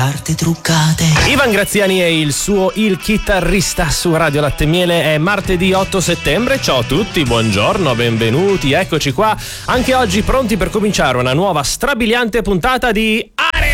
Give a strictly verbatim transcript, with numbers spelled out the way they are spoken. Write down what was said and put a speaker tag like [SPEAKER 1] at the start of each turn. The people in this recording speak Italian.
[SPEAKER 1] Arte truccate.
[SPEAKER 2] Ivan Graziani e il suo Il Chitarrista su Radio Latte e Miele. È martedì otto settembre. Ciao a tutti, buongiorno, benvenuti, eccoci qua anche oggi pronti per cominciare una nuova strabiliante puntata di